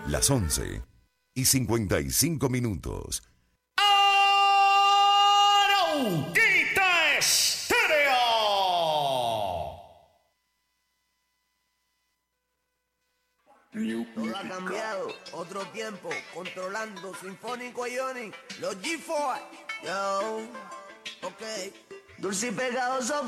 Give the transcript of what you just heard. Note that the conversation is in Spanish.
Las 11:55. Arauquita Estéreo. Todo ha cambiado, otro tiempo, controlando Sinfónico Ionic, los G4, yo, ok, dulce y pegadoso.